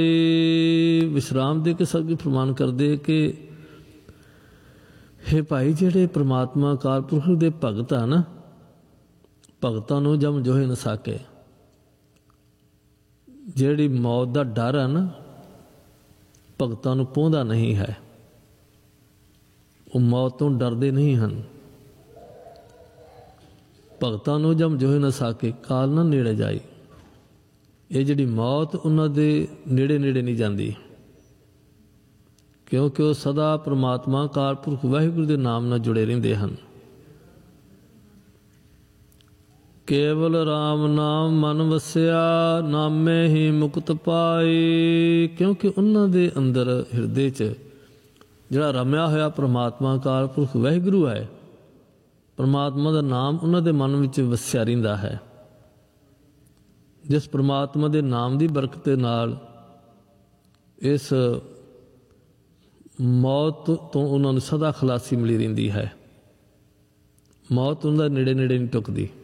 विश्राम दे के सब फरमान करते कि हे भाई जिहड़े परमात्मा अकाल पुरख दे भगत आ ना, भगतां नूं जम जोहे न सके। जिहड़ी मौत दा डर है ना, भगतां नूं पहुंचदा नहीं है। वो मौत तो डरदे नहीं हैं। भगतां नूं जम जोहे न सके, काल ना नेड़े जाई। ये जिहड़ी मौत उन्हां दे नेड़े नेड़े नहीं जाती, क्योंकि वो सदा परमात्मा अकाल पुरख वाहिगुरू के नाम नाल जुड़े रहिंदे हन। केवल राम नाम मन वसिया, नामे ही मुक्त पाई। क्योंकि उन्हां दे अंदर हिरदे च जिहड़ा रमया होया परमात्मा अकाल पुरख वाहिगुरू है, परमात्मा का नाम उन्हां दे मन विच वसिया रहिंदा है। जिस परमात्मा के नाम की बरकत दे नाल इस मौत तो उन्होंने सदा खलासी मिली रहिंदी है। मौत उन्हां दे नेड़े नेड़े नहीं टुकदी।